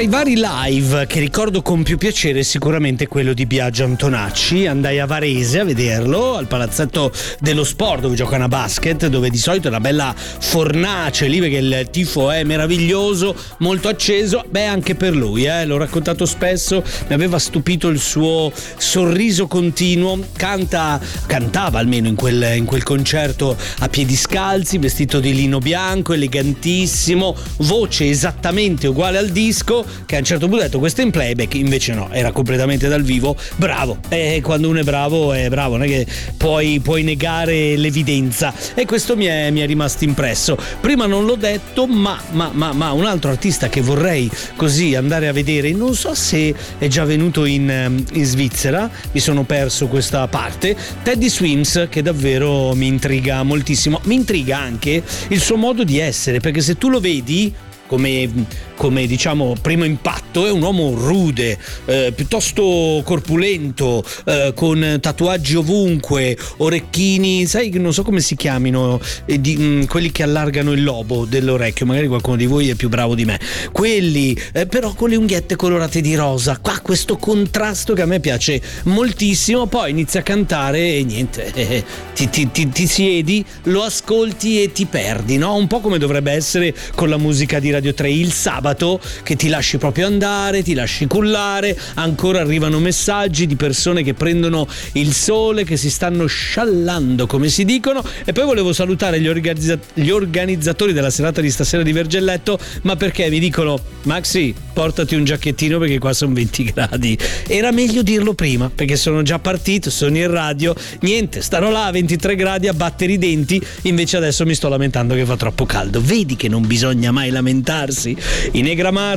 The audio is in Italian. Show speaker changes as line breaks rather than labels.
i vari live che ricordo con più piacere sicuramente quello di Biagio Antonacci. Andai a Varese a vederlo al Palazzetto dello Sport dove giocano a basket, dove di solito è una bella fornace lì perché il tifo è meraviglioso, molto acceso. Beh, anche per lui, l'ho raccontato spesso, mi aveva stupito il suo sorriso continuo. Cantava almeno in quel concerto a piedi scalzi, vestito di lino bianco, elegantissimo, voce esattamente uguale al disco, che a un certo punto ho detto questo è in playback, invece no, era completamente dal vivo. Bravo, quando uno è bravo, non è che puoi negare l'evidenza, e questo mi è rimasto impresso. Prima non l'ho detto, ma un altro artista che vorrei così andare a vedere, non so se è già venuto in Svizzera, mi sono perso questa parte, Teddy Swims, che davvero mi intriga moltissimo. Mi intriga anche il suo modo di essere, perché se tu lo vedi come diciamo primo impatto è un uomo rude, piuttosto corpulento, con tatuaggi ovunque, orecchini, sai, non so come si chiamino, quelli che allargano il lobo dell'orecchio, magari qualcuno di voi è più bravo di me, quelli, però con le unghiette colorate di rosa, qua questo contrasto che a me piace moltissimo. Poi inizia a cantare e niente, ti siedi, lo ascolti e ti perdi, no? Un po' come dovrebbe essere con la musica di Radio 3 il sabato, che ti lasci proprio andare, ti lasci cullare. Ancora arrivano messaggi di persone che prendono il sole, che si stanno sciallando, come si dicono. E poi volevo salutare gli organizzatori della serata di stasera di Vergelletto, ma perché mi dicono: Maxi, portati un giacchettino perché qua sono 20 gradi. Era meglio dirlo prima, perché sono già partito, sono in radio, niente, starò là a 23 gradi a battere i denti, invece adesso mi sto lamentando che fa troppo caldo. Vedi che non bisogna mai lamentarsi. In Negramaro